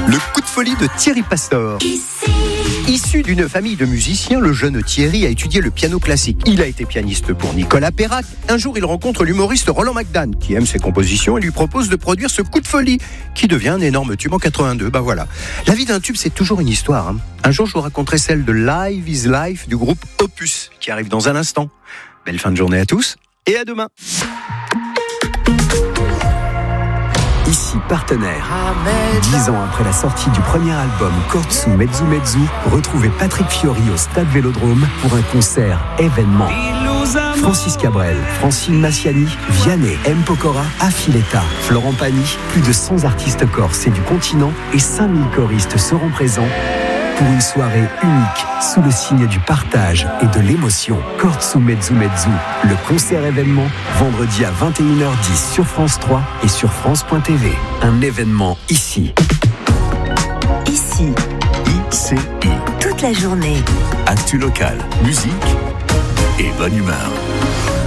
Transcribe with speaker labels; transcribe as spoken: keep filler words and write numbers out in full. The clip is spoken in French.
Speaker 1: Le coup de folie de Thierry Pastor. Issu d'une famille de musiciens, le jeune Thierry a étudié le piano classique. Il a été pianiste pour Nicolas Perrac. Un jour, il rencontre l'humoriste Roland McDan, qui aime ses compositions et lui propose de produire ce coup de folie, qui devient un énorme tube en quatre-vingt-deux. Bah voilà. La vie d'un tube, c'est toujours une histoire. Hein. Un jour, je vous raconterai celle de Live is Life du groupe Opus, qui arrive dans un instant. Belle fin de journée à tous et à demain.
Speaker 2: Ici Partenaire. Dix ans après la sortie du premier album Kortsu Mezzu Mezzu, retrouvez Patrick Fiori au Stade Vélodrome pour un concert événement. Francis Cabrel, Francine Massiani, Vianney, M. Pokora, Affiletta, Florent Pagny, plus de cent artistes corses et du continent et cinq mille choristes seront présents pour une soirée unique sous le signe du partage et de l'émotion. Kortsu Mezzu Mezzu, le concert événement, vendredi à vingt et une heures dix sur France trois et sur France point T V. Un événement ici.
Speaker 3: Ici.
Speaker 2: I C I.
Speaker 3: Toute la journée.
Speaker 2: Actu local, musique et bonne humeur.